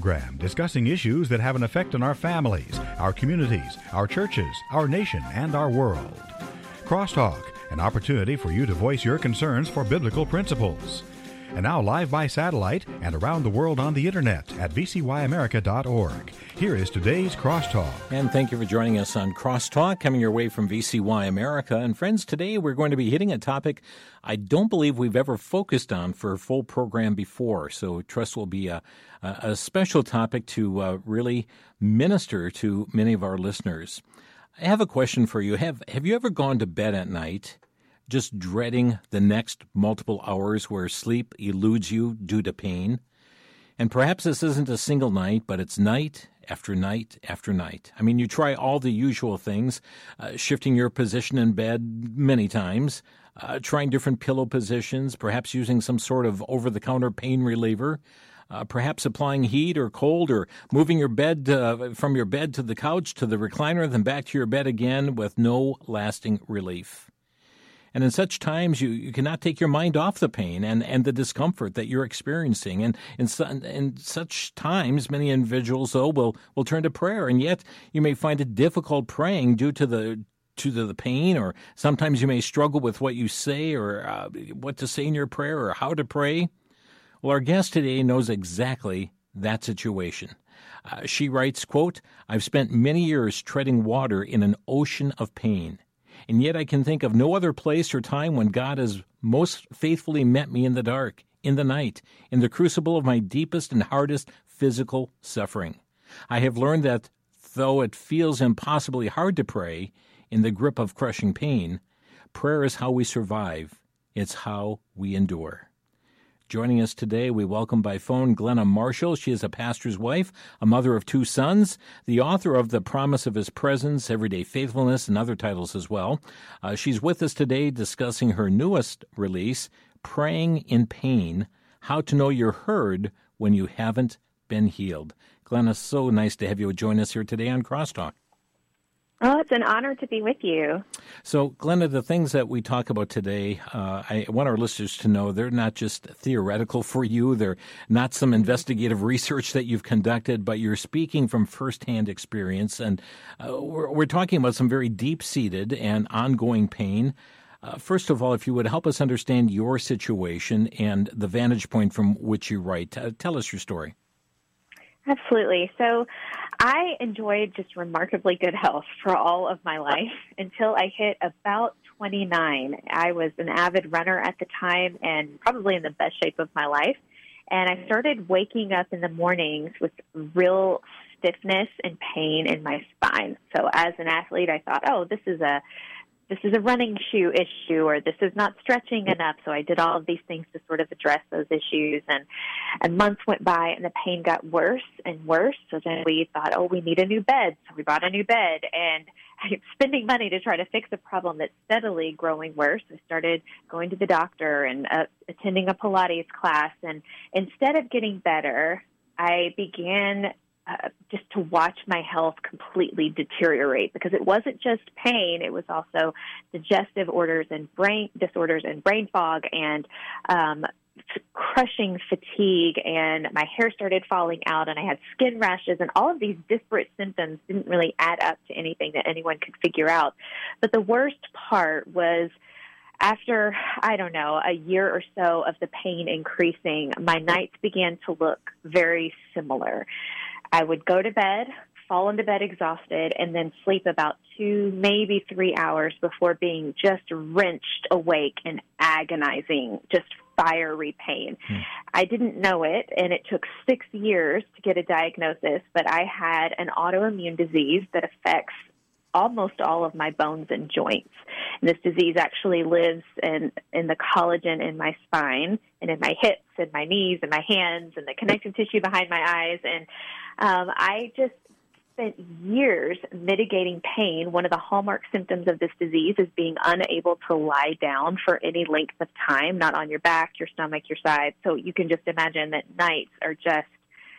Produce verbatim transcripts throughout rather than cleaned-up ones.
Program discussing issues that have an effect on our families, our communities, our churches, our nation, and our world. Crosstalk, an opportunity for you to voice your concerns for biblical principles. And now live by satellite and around the world on the internet at v c y america dot org. Here is today's Crosstalk. And thank you for joining us on Crosstalk, coming your way from V C Y America. And friends, today we're going to be hitting a topic I don't believe we've ever focused on for a full program before. So trust will be a, a, a special topic to uh, really minister to many of our listeners. I have a question for you. Have Have you ever gone to bed at night just dreading the next multiple hours where sleep eludes you due to pain? And perhaps this isn't a single night, but it's night after night after night. I mean, you try all the usual things, uh, shifting your position in bed many times, uh, trying different pillow positions, perhaps using some sort of over-the-counter pain reliever, uh, perhaps applying heat or cold, or moving your bed uh, from your bed to the couch to the recliner, then back to your bed again with no lasting relief. And in such times, you, you cannot take your mind off the pain and, and the discomfort that you're experiencing. And in, su- in such times, many individuals, though, will, will turn to prayer. And yet, you may find it difficult praying due to the to the, the pain, or sometimes you may struggle with what you say or uh, what to say in your prayer or how to pray. Well, our guest today knows exactly that situation. Uh, she writes, quote, "I've spent many years treading water in an ocean of pain. And yet I can think of no other place or time when God has most faithfully met me in the dark, in the night, in the crucible of my deepest and hardest physical suffering. I have learned that though it feels impossibly hard to pray in the grip of crushing pain, prayer is how we survive. It's how we endure." Joining us today, we welcome by phone Glenna Marshall. She is a pastor's wife, a mother of two sons, the author of The Promise of His Presence, Everyday Faithfulness, and other titles as well. Uh, she's with us today discussing her newest release, Praying in Pain, How to Know You're Heard When You Haven't Been Healed. Glenna, so nice to have you join us here today on Crosstalk. Oh, it's an honor to be with you. So, Glenna, the things that we talk about today, uh, I want our listeners to know they're not just theoretical for you. They're not some investigative research that you've conducted, but you're speaking from firsthand experience. And uh, we're, we're talking about some very deep-seated and ongoing pain. Uh, first of all, if you would help us understand your situation and the vantage point from which you write, uh, tell us your story. Absolutely. So I enjoyed just remarkably good health for all of my life until I hit about twenty-nine. I was an avid runner at the time and probably in the best shape of my life. And I started waking up in the mornings with real stiffness and pain in my spine. So as an athlete, I thought, oh, this is a this is a running shoe issue, or this is not stretching enough. So I did all of these things to sort of address those issues. And, and months went by, and the pain got worse and worse. So then we thought, oh, we need a new bed. So we bought a new bed. And I'm spending money to try to fix a problem that's steadily growing worse. I started going to the doctor and uh, attending a Pilates class. And instead of getting better, I began Uh, just to watch my health completely deteriorate, because it wasn't just pain. It was also digestive orders and brain disorders and brain fog and um, f- crushing fatigue, and my hair started falling out, and I had skin rashes, and all of these disparate symptoms didn't really add up to anything that anyone could figure out. But the worst part was, after, I don't know, a year or so of the pain increasing, my nights began to look very similar. I would go to bed, fall into bed exhausted, and then sleep about two, maybe three hours before being just wrenched awake in agonizing, just fiery pain. Hmm. I didn't know it, and it took six years to get a diagnosis, but I had an autoimmune disease that affects almost all of my bones and joints. And this disease actually lives in, in the collagen in my spine and in my hips and my knees and my hands and the connective tissue behind my eyes. And um, I just spent years mitigating pain. One of the hallmark symptoms of this disease is being unable to lie down for any length of time, not on your back, your stomach, your sides. So you can just imagine that nights are just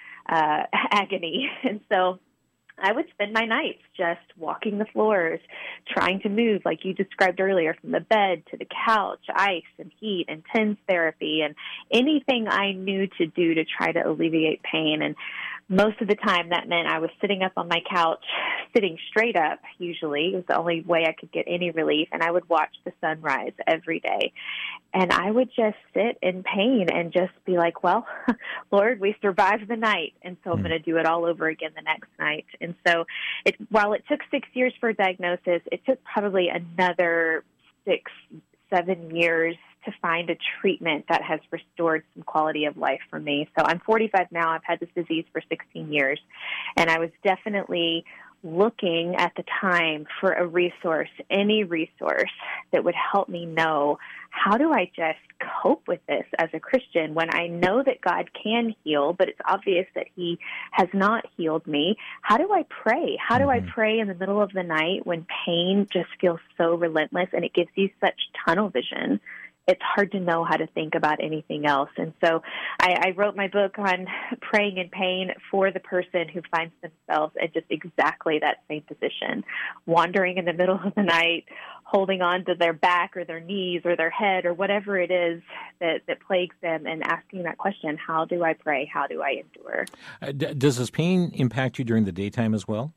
uh, agony. And so I would spend my nights just walking the floors, trying to move, like you described earlier, from the bed to the couch, ice and heat and TENS therapy and anything I knew to do to try to alleviate pain. And most of the time that meant I was sitting up on my couch, sitting straight up usually. It was the only way I could get any relief, and I would watch the sunrise every day. And I would just sit in pain and just be like, well, Lord, we survived the night, and so I'm going to do it all over again the next night. And so it, while it took six years for a diagnosis, it took probably another six, seven years to find a treatment that has restored some quality of life for me. So I'm forty-five now. I've had this disease for sixteen years, and I was definitely looking at the time for a resource, any resource that would help me know, how do I just cope with this as a Christian when I know that God can heal, but it's obvious that he has not healed me? How do I pray? How do mm-hmm. I pray in the middle of the night when pain just feels so relentless and it gives you such tunnel vision? It's hard to know how to think about anything else. And so I, I wrote my book on praying in pain for the person who finds themselves in just exactly that same position, wandering in the middle of the night, holding on to their back or their knees or their head or whatever it is that, that plagues them, and asking that question, how do I pray? How do I endure? Uh, d- does this pain impact you during the daytime as well?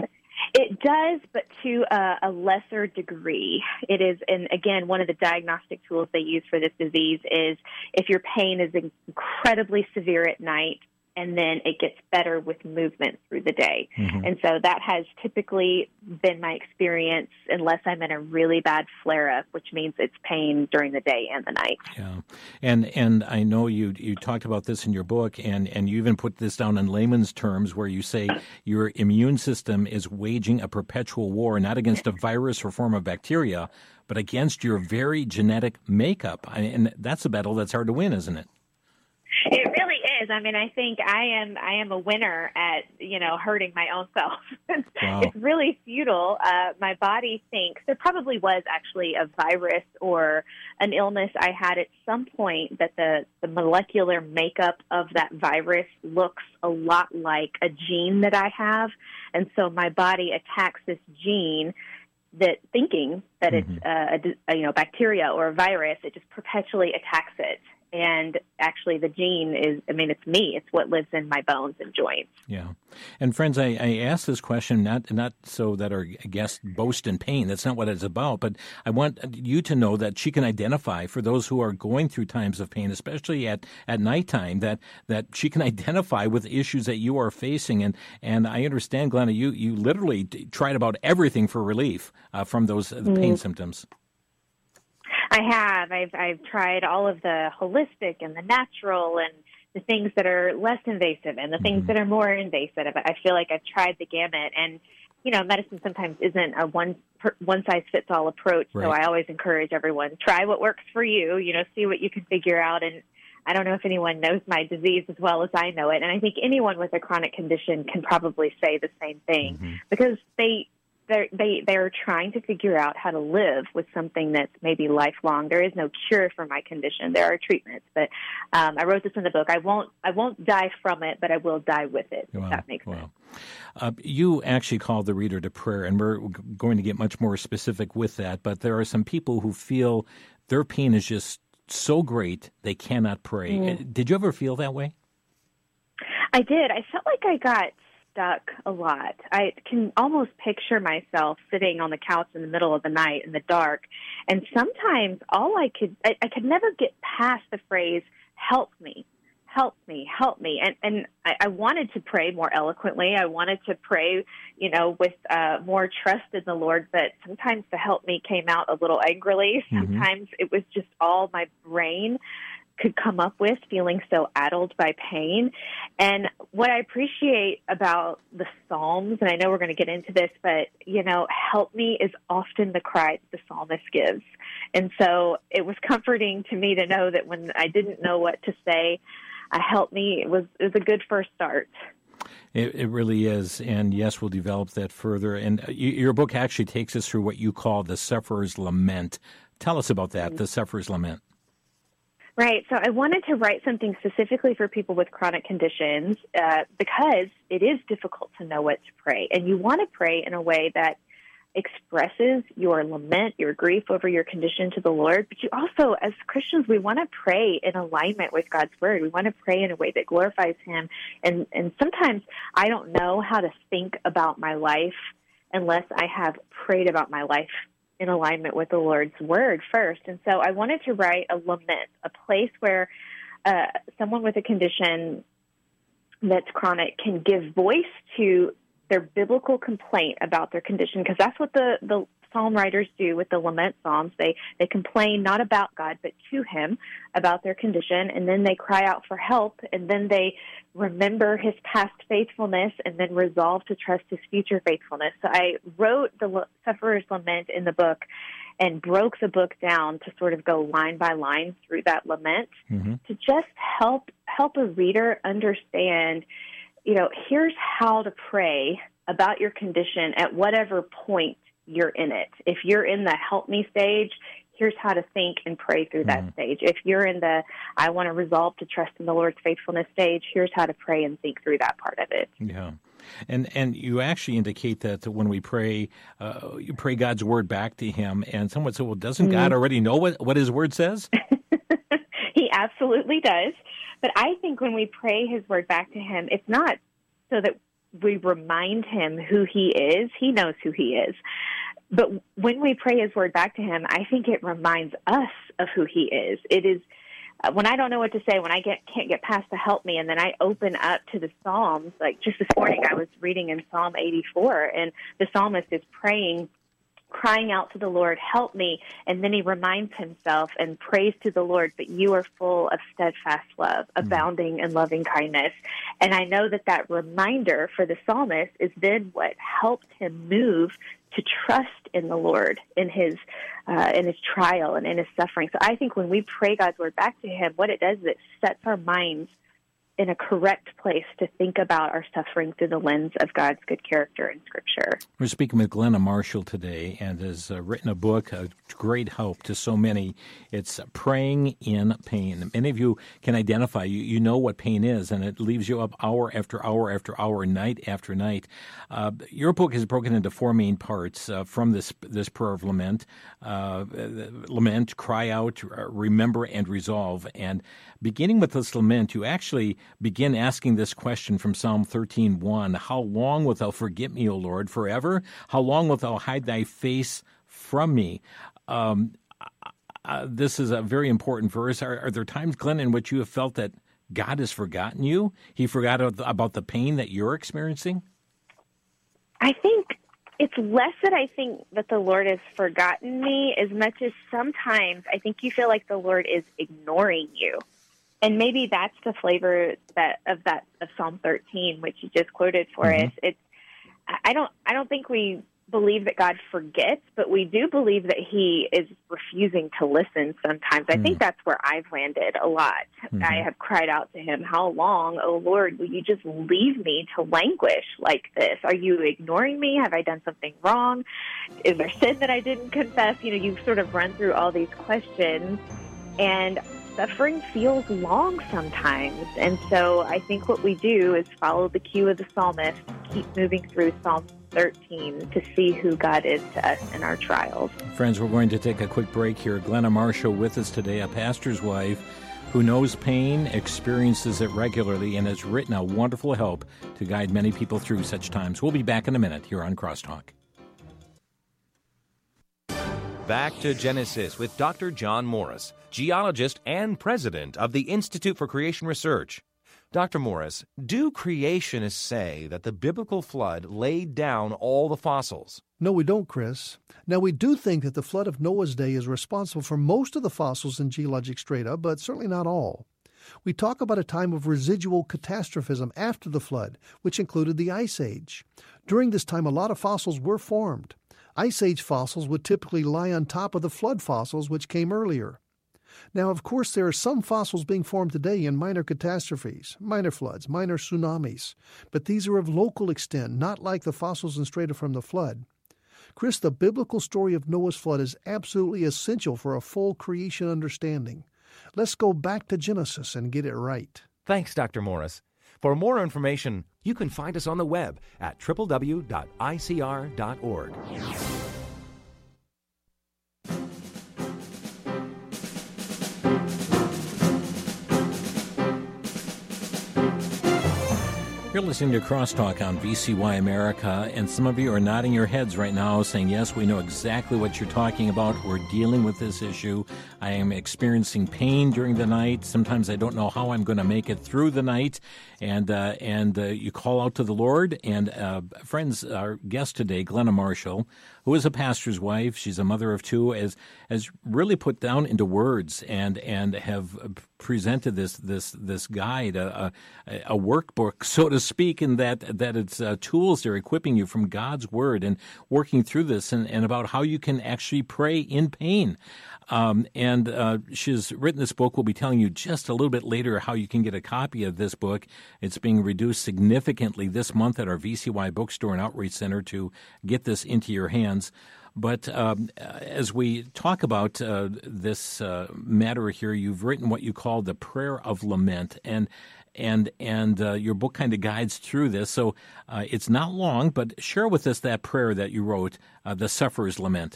It does, but to a, a lesser degree. It is, and again, one of the diagnostic tools they use for this disease is if your pain is incredibly severe at night, and then it gets better with movement through the day. Mm-hmm. And so that has typically been my experience unless I'm in a really bad flare-up, which means it's pain during the day and the night. Yeah. And and I know you you talked about this in your book, and, and you even put this down in layman's terms where you say your immune system is waging a perpetual war, not against a virus or form of bacteria, but against your very genetic makeup. And that's a battle that's hard to win, isn't it? It really is. I mean, I think I am I am a winner at, you know, hurting my own self. Wow. It's really futile. Uh, my body thinks there probably was actually a virus or an illness I had at some point that the, the molecular makeup of that virus looks a lot like a gene that I have. And so my body attacks this gene that thinking that mm-hmm. it's a, a, you know, bacteria or a virus, it just perpetually attacks it. And actually the gene is, I mean, it's me. It's what lives in my bones and joints. Yeah. And friends, I, I ask this question not not so that our guests boast in pain. That's not what it's about. But I want you to know that she can identify, for those who are going through times of pain, especially at, at nighttime, that, that she can identify with issues that you are facing. And, and I understand, Glenna, you, you literally tried about everything for relief uh, from those uh, pain mm-hmm. symptoms. I have. I've I've tried all of the holistic and the natural and the things that are less invasive and the things mm-hmm. that are more invasive. I feel like I've tried the gamut. And, you know, medicine sometimes isn't a one one size fits all approach. Right. So I always encourage everyone, try what works for you, you know, see what you can figure out. And I don't know if anyone knows my disease as well as I know it. And I think anyone with a chronic condition can probably say the same thing mm-hmm. because they They're, they, they're trying to figure out how to live with something that's maybe lifelong. There is no cure for my condition. There are treatments, but um, I wrote this in the book. I won't I won't die from it, but I will die with it, if wow. that makes wow. sense. Uh, you actually called the reader to prayer, and we're going to get much more specific with that, but there are some people who feel their pain is just so great they cannot pray. Mm. Did you ever feel that way? I did. I felt like I got stuck a lot. I can almost picture myself sitting on the couch in the middle of the night in the dark, and sometimes all I could, I, I could never get past the phrase, help me, help me, help me. And, and I, I wanted to pray more eloquently. I wanted to pray, you know, with uh, more trust in the Lord, but sometimes the help me came out a little angrily. Sometimes mm-hmm. it was just all my brain could come up with, feeling so addled by pain. And what I appreciate about the Psalms, and I know we're going to get into this, but, you know, help me is often the cry that the psalmist gives. And so it was comforting to me to know that when I didn't know what to say, a help me, it was, it was a good first start. It, it really is. And yes, we'll develop that further. And you, your book actually takes us through what you call the sufferer's lament. Tell us about that, mm-hmm. the sufferer's lament. Right. So I wanted to write something specifically for people with chronic conditions uh, because it is difficult to know what to pray. And you want to pray in a way that expresses your lament, your grief over your condition to the Lord. But you also, as Christians, we want to pray in alignment with God's word. We want to pray in a way that glorifies him. And, and sometimes I don't know how to think about my life unless I have prayed about my life in alignment with the Lord's word first. And so I wanted to write a lament, a place where uh, someone with a condition that's chronic can give voice to their biblical complaint about their condition, because that's what the, the psalm writers do with the lament psalms. They they complain not about God, but to him about their condition, and then they cry out for help, and then they remember his past faithfulness, and then resolve to trust his future faithfulness. So I wrote the Sufferer's Lament in the book and broke the book down to sort of go line by line through that lament, mm-hmm. to just help help a reader understand, you know, here's how to pray about your condition at whatever point you're in it. If you're in the help me stage, here's how to think and pray through that mm. stage. If you're in the I want to resolve to trust in the Lord's faithfulness stage, here's how to pray and think through that part of it. Yeah. And and you actually indicate that when we pray, uh, you pray God's word back to him. And someone said, well, doesn't mm. God already know what, what his word says? He absolutely does. But I think when we pray his word back to him, it's not so that we remind him who he is. He knows who he is. But when we pray his word back to him, I think it reminds us of who he is. It is uh, when I don't know what to say, when I get, can't get past the help me, and then I open up to the Psalms. Like just this morning, I was reading in Psalm eighty-four, and the psalmist is praying, crying out to the Lord, help me. And then he reminds himself and prays to the Lord, but you are full of steadfast love, abounding in loving kindness. And I know that that reminder for the psalmist is then what helped him move to trust in the Lord in his uh, in his trial and in his suffering. So I think when we pray God's word back to him, what it does is it sets our minds in a correct place to think about our suffering through the lens of God's good character in Scripture. We're speaking with Glenna Marshall today, and has uh, written a book, a great help to so many. It's Praying in Pain. Many of you can identify, you, you know what pain is, and it leaves you up hour after hour after hour, night after night. Uh, your book is broken into four main parts uh, from this this prayer of lament. Uh, lament, cry out, remember, and resolve. And beginning with this lament, you actually begin asking this question from Psalm thirteen one. How long wilt thou forget me, O Lord, forever? How long wilt thou hide thy face from me? Um, uh, this is a very important verse. Are, are there times, Glenn, in which you have felt that God has forgotten you? He forgot about the pain that you're experiencing? I think it's less that I think that the Lord has forgotten me as much as sometimes I think you feel like the Lord is ignoring you. And maybe that's the flavor that of that of Psalm thirteen, which you just quoted for mm-hmm. us. It's I don't I don't think we believe that God forgets, but we do believe that he is refusing to listen sometimes. I mm. think that's where I've landed a lot. Mm-hmm. I have cried out to him, how long, oh Lord, will you just leave me to languish like this? Are you ignoring me? Have I done something wrong? Is there sin that I didn't confess? You know, you sort of run through all these questions, and suffering feels long sometimes. And so I think what we do is follow the cue of the psalmist, keep moving through Psalm thirteen to see who God is to us in our trials. Friends, we're going to take a quick break here. Glenna Marshall with us today, a pastor's wife who knows pain, experiences it regularly, and has written a wonderful help to guide many people through such times. We'll be back in a minute here on Crosstalk. Back to Genesis with Doctor John Morris, geologist and president of the Institute for Creation Research. Doctor Morris, do creationists say that the biblical flood laid down all the fossils? No, we don't, Chris. Now, we do think that the flood of Noah's day is responsible for most of the fossils in geologic strata, but certainly not all. We talk about a time of residual catastrophism after the flood, which included the Ice Age. During this time, a lot of fossils were formed. Ice Age fossils would typically lie on top of the flood fossils, which came earlier. Now, of course, there are some fossils being formed today in minor catastrophes, minor floods, minor tsunamis, but these are of local extent, not like the fossils in strata from the flood. Chris, the biblical story of Noah's flood is absolutely essential for a full creation understanding. Let's go back to Genesis and get it right. Thanks, Doctor Morris. For more information, You can find us on the web at w w w dot i c r dot org. You're listening to Crosstalk on V C Y America, and some of you are nodding your heads right now saying, yes, we know exactly what you're talking about. We're dealing with this issue. I am experiencing pain during the night. Sometimes I don't know how I'm going to make it through the night. And uh, and uh, you call out to the Lord. And uh, friends, our guest today, Glenna Marshall, who is a pastor's wife, she's a mother of two, has, has really put down into words and and have presented this this this guide, a, a, a workbook, so to speak, in that that it's uh, tools they're equipping you from God's Word and working through this, and, and about how you can actually pray in pain. Um, and uh, she's written this book. We'll be telling you just a little bit later how you can get a copy of this book. It's being reduced significantly this month at our V C Y Bookstore and Outreach Center to get this into your hands. But um, as we talk about uh, this uh, matter here, you've written what you call the prayer of lament, and and and uh, your book kind of guides through this. So uh, it's not long, but share with us that prayer that you wrote, uh, the Sufferer's Lament.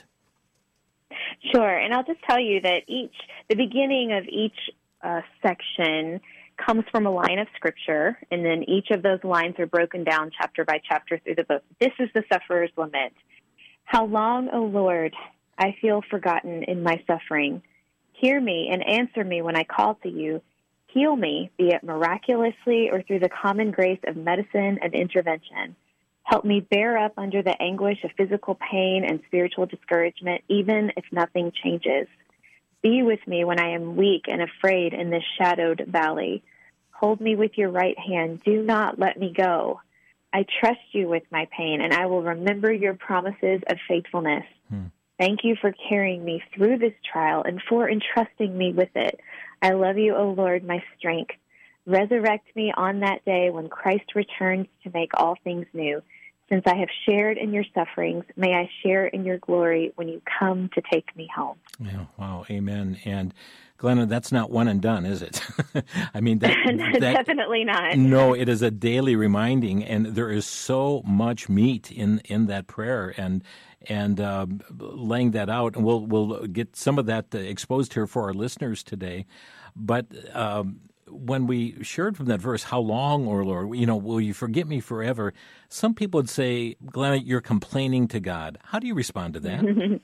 Sure, and I'll just tell you that each the beginning of each uh, section comes from a line of Scripture, and then each of those lines are broken down chapter by chapter through the book. This is the Sufferer's Lament. How long, O Lord, I feel forgotten in my suffering. Hear me and answer me when I call to you. Heal me, be it miraculously or through the common grace of medicine and intervention. Help me bear up under the anguish of physical pain and spiritual discouragement, even if nothing changes. Be with me when I am weak and afraid in this shadowed valley. Hold me with your right hand. Do not let me go. I trust you with my pain, and I will remember your promises of faithfulness. Hmm. Thank you for carrying me through this trial and for entrusting me with it. I love you, O Lord, my strength. Resurrect me on that day when Christ returns to make all things new. Since I have shared in your sufferings, may I share in your glory when you come to take me home. Yeah, wow, amen. And Glenna, that's not one and done, is it? I mean, that, that, definitely not. No, it is a daily reminding, and there is so much meat in, in that prayer, and and uh, laying that out. And we'll we'll get some of that exposed here for our listeners today. But um, when we shared from that verse, "How long, O Lord, you know, will you forget me forever?" Some people would say, Glenna, you're complaining to God. How do you respond to that?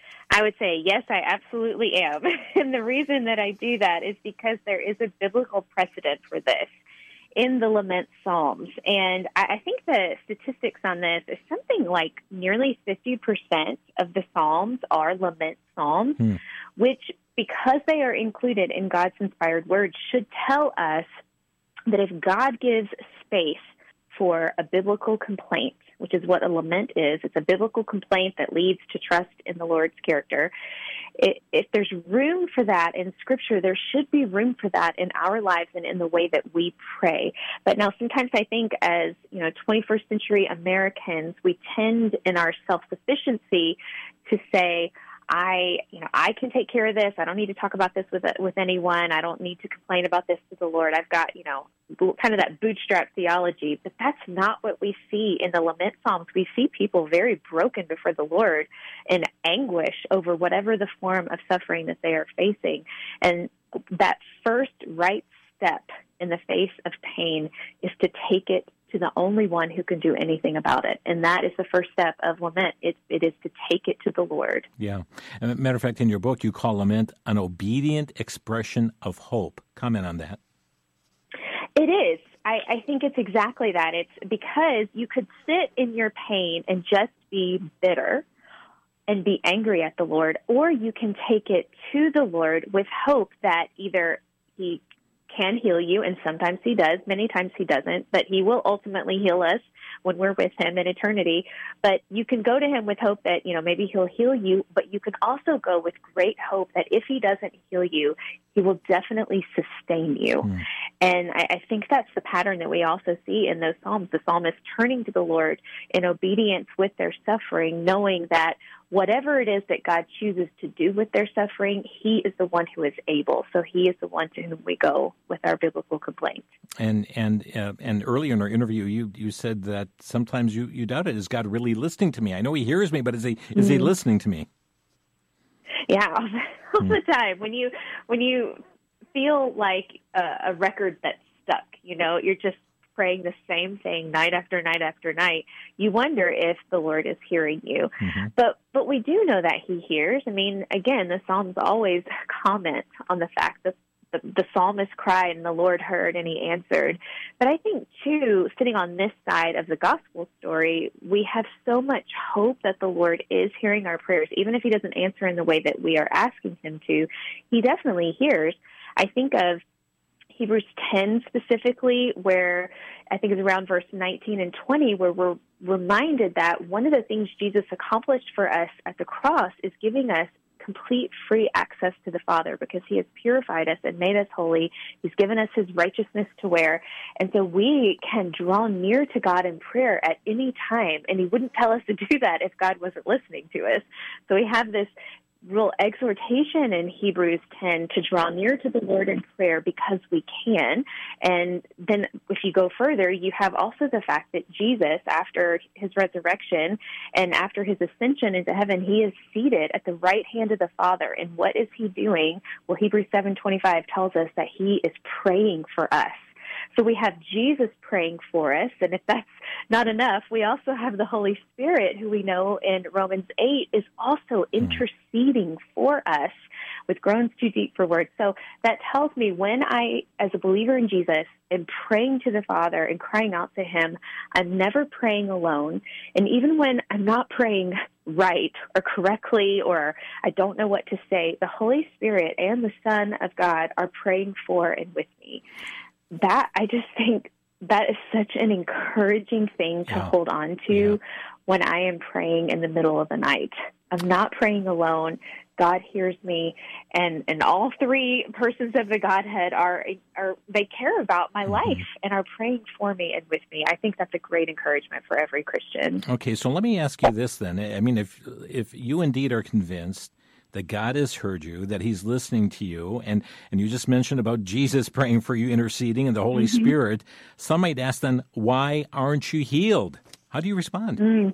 I would say, yes, I absolutely am. And the reason that I do that is because there is a biblical precedent for this in the Lament Psalms. And I think the statistics on this is something like nearly fifty percent of the Psalms are Lament Psalms, hmm. which, because they are included in God's inspired word, should tell us that if God gives space for a biblical complaint, which is what a lament is, it's a biblical complaint that leads to trust in the Lord's character. It, if there's room for that in Scripture, there should be room for that in our lives and in the way that we pray. But now sometimes I think as, you know, twenty-first century Americans, we tend in our self-sufficiency to say, I, you know, I can take care of this. I don't need to talk about this with with anyone. I don't need to complain about this to the Lord. I've got, you know, kind of that bootstrap theology. But that's not what we see in the Lament Psalms. We see people very broken before the Lord in anguish over whatever the form of suffering that they are facing. And that first right step in the face of pain is to take it to the only one who can do anything about it. And that is the first step of lament. It, it is to take it to the Lord. Yeah. As a matter of fact, in your book, you call lament an obedient expression of hope. Comment on that. It is. I, I think it's exactly that. It's because you could sit in your pain and just be bitter and be angry at the Lord, or you can take it to the Lord with hope that either He can heal you, and sometimes He does, many times He doesn't, but He will ultimately heal us when we're with Him in eternity. But you can go to Him with hope that, you know, maybe He'll heal you, but you can also go with great hope that if He doesn't heal you, He will definitely sustain you. Mm. And I, I think that's the pattern that we also see in those Psalms, the psalmist turning to the Lord in obedience with their suffering, knowing that whatever it is that God chooses to do with their suffering, he is the one who is able. So he is the one to whom we go with our biblical complaints. And and uh, and earlier in our interview, you, you said that sometimes you, you doubted, is God really listening to me? I know he hears me, but is he is mm-hmm. he listening to me? Yeah, all the, all the time. When you when you feel like a, a record that's stuck, you know, you're just praying the same thing night after night after night, you wonder if the Lord is hearing you. Mm-hmm. But but we do know that he hears. I mean, again, the Psalms always comment on the fact that the, the psalmist cried and the Lord heard and he answered. But I think, too, sitting on this side of the gospel story, we have so much hope that the Lord is hearing our prayers. Even if he doesn't answer in the way that we are asking him to, he definitely hears. I think of Hebrews ten specifically, where I think it's around verse nineteen and twenty, where we're reminded that one of the things Jesus accomplished for us at the cross is giving us complete free access to the Father, because he has purified us and made us holy. He's given us his righteousness to wear. And so we can draw near to God in prayer at any time. And he wouldn't tell us to do that if God wasn't listening to us. So we have this real exhortation in Hebrews ten to draw near to the Lord in prayer because we can. And then if you go further, you have also the fact that Jesus, after his resurrection and after his ascension into heaven, he is seated at the right hand of the Father. And what is he doing? Well, Hebrews seven twenty-five tells us that he is praying for us. So we have Jesus praying for us, and if that's not enough, we also have the Holy Spirit, who we know in Romans eight is also interceding for us with groans too deep for words. So that tells me when I, as a believer in Jesus, am praying to the Father and crying out to him, I'm never praying alone. And even when I'm not praying right or correctly, or I don't know what to say, the Holy Spirit and the Son of God are praying for and with me. That, I just think that is such an encouraging thing to yeah. hold on to yeah. when I am praying in the middle of the night. I'm not praying alone. God hears me, and, and all three persons of the Godhead are, are they care about my mm-hmm. life and are praying for me and with me. I think that's a great encouragement for every Christian. Okay, so let me ask you this then. I mean, if if you indeed are convinced that God has heard you, that he's listening to you, and, and you just mentioned about Jesus praying for you, interceding, and the Holy mm-hmm. Spirit, some might ask then, why aren't you healed? How do you respond? Mm.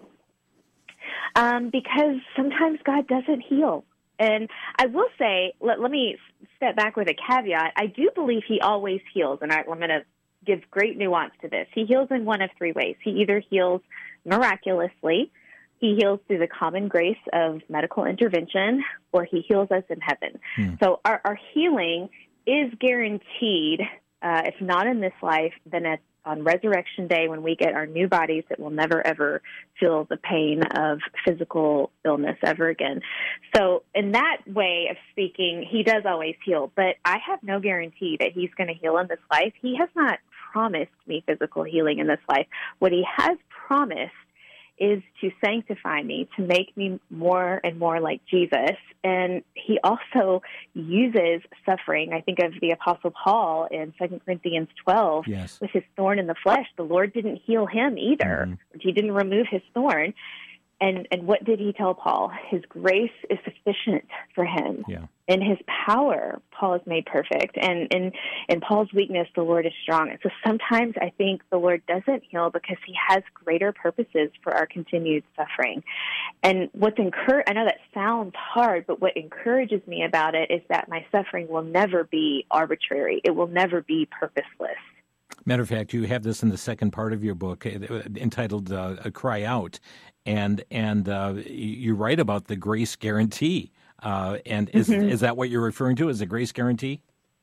Um, because sometimes God doesn't heal. And I will say, let, let me step back with a caveat. I do believe he always heals, and I, I'm going to give great nuance to this. He heals in one of three ways. He either heals miraculously, he heals through the common grace of medical intervention, or he heals us in heaven. Hmm. So our, our healing is guaranteed, uh, if not in this life, then at, on Resurrection Day when we get our new bodies that will never, ever feel the pain of physical illness ever again. So in that way of speaking, he does always heal. But I have no guarantee that he's going to heal in this life. He has not promised me physical healing in this life. What he has promised is to sanctify me, to make me more and more like Jesus. And he also uses suffering. I think of the Apostle Paul in Second Corinthians twelve yes. with his thorn in the flesh. The Lord didn't heal him either. Mm-hmm. He didn't remove his thorn. And and what did he tell Paul? His grace is sufficient for him. Yeah. In his power, Paul is made perfect. And in, in Paul's weakness, the Lord is strong. And so sometimes I think the Lord doesn't heal because he has greater purposes for our continued suffering. And what's encour- I know that sounds hard, but what encourages me about it is that my suffering will never be arbitrary. It will never be purposeless. Matter of fact, you have this in the second part of your book entitled uh, Cry Out, and and uh, you write about the grace guarantee. Uh, and is mm-hmm. is that what you're referring to as a grace guarantee?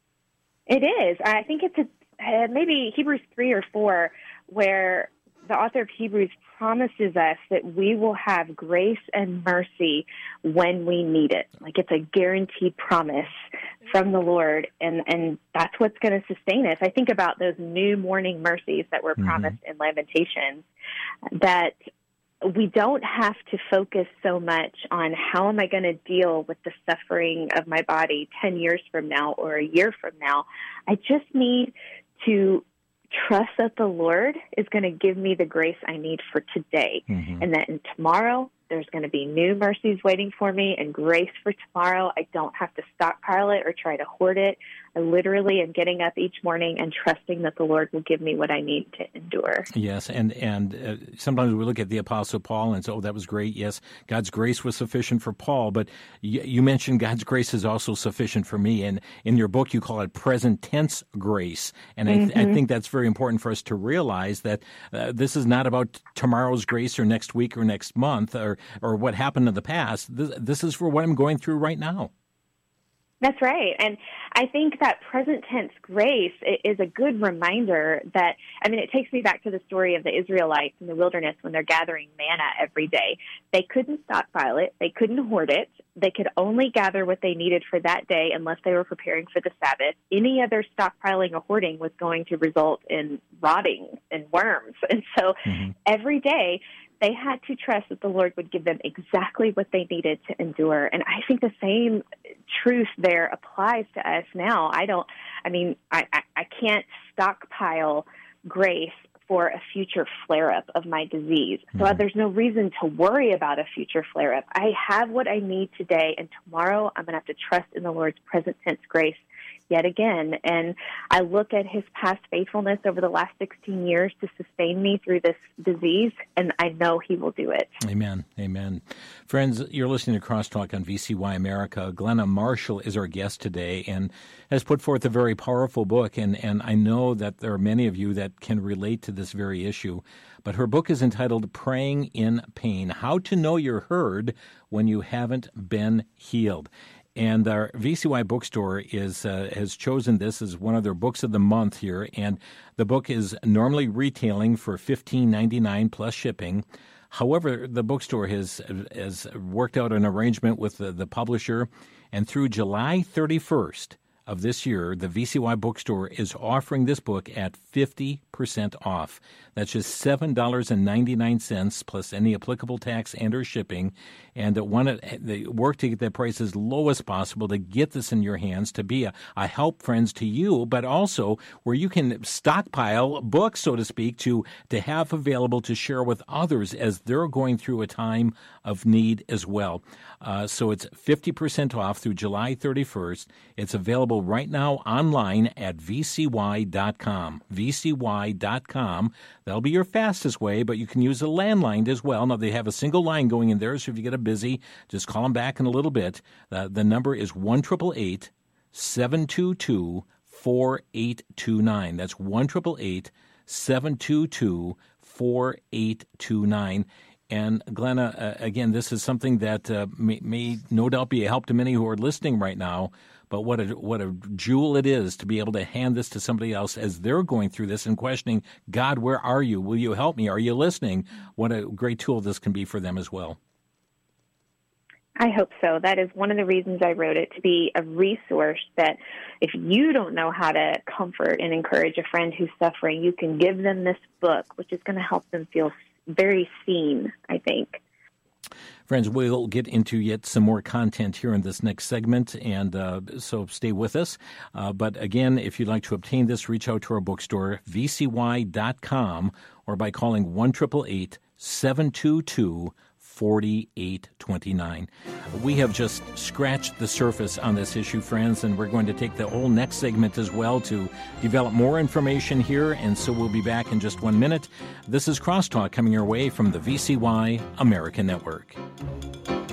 It is. I think it's a, uh, maybe Hebrews three or four, where the author of Hebrews promises us that we will have grace and mercy when we need it. Like it's a guaranteed promise from the Lord, and, and that's what's going to sustain us. I think about those new morning mercies that were promised mm-hmm. in Lamentations, that we don't have to focus so much on how am I going to deal with the suffering of my body ten years from now or a year from now. I just need to trust that the Lord is going to give me the grace I need for today, mm-hmm. and that in tomorrow There's going to be new mercies waiting for me and grace for tomorrow. I don't have to stockpile it or try to hoard it. I literally am getting up each morning and trusting that the Lord will give me what I need to endure. Yes, and and uh, sometimes we look at the Apostle Paul and say, oh, that was great. Yes, God's grace was sufficient for Paul, but y- you mentioned God's grace is also sufficient for me. And in your book, you call it present tense grace. And I, th- Mm-hmm. I think that's very important for us to realize that uh, this is not about tomorrow's grace or next week or next month or, or what happened in the past. This, this is for what I'm going through right now. That's right. And I think that present tense grace is a good reminder that, I mean, it takes me back to the story of the Israelites in the wilderness when they're gathering manna every day. They couldn't stockpile it. They couldn't hoard it. They could only gather what they needed for that day unless they were preparing for the Sabbath. Any other stockpiling or hoarding was going to result in rotting and worms. And so mm-hmm. every day, they had to trust that the Lord would give them exactly what they needed to endure. And I think the same truth there applies to us now. I don't, I mean, I, I, I can't stockpile grace for a future flare-up of my disease. So mm-hmm. there's no reason to worry about a future flare-up. I have what I need today, and tomorrow I'm going to have to trust in the Lord's present tense grace yet again. And I look at his past faithfulness over the last sixteen years to sustain me through this disease, and I know he will do it. Amen. Amen. Friends, you're listening to Crosstalk on V C Y America. Glenna Marshall is our guest today and has put forth a very powerful book, and, and I know that there are many of you that can relate to this very issue. But her book is entitled Praying in Pain, How to Know You're Heard When You Haven't Been Healed. And our V C Y bookstore is uh, has chosen this as one of their books of the month here. And the book is normally retailing for fifteen ninety-nine plus shipping. However, the bookstore has has worked out an arrangement with the, the publisher, and through July thirty-first of this year, the V C Y bookstore is offering this book at fifty percent off. That's just seven dollars and ninety-nine cents plus any applicable tax and or shipping. And one, they work to get that price as low as possible to get this in your hands, to be a, a help, friends, to you, but also where you can stockpile books, so to speak, to, to have available to share with others as they're going through a time of need as well. Uh, so it's fifty percent off through July thirty-first. It's available right now online at v c y dot com. v c y dot com. That'll be your fastest way, but you can use a landline as well. Now, they have a single line going in there, so if you get a busy, just call them back in a little bit. Uh, the number is one eight eight eight, seven two two, four eight two nine. That's one eight eight eight, seven two two, four eight two nine. And Glenna, uh, again, this is something that uh, may, may no doubt be a help to many who are listening right now. But what a what a jewel it is to be able to hand this to somebody else as they're going through this and questioning, God, where are you? Will you help me? Are you listening? What a great tool this can be for them as well. I hope so. That is one of the reasons I wrote it, to be a resource that if you don't know how to comfort and encourage a friend who's suffering, you can give them this book, which is going to help them feel very seen, I think. Friends, we'll get into yet some more content here in this next segment, and uh, so stay with us. Uh, but again, if you'd like to obtain this, reach out to our bookstore, v c y dot com, or by calling one eight eight eight, seven two two, four eight two nine. We have just scratched the surface on this issue, friends, and we're going to take the whole next segment as well to develop more information here, and so we'll be back in just one minute. This is Crosstalk coming your way from the V C Y America Network.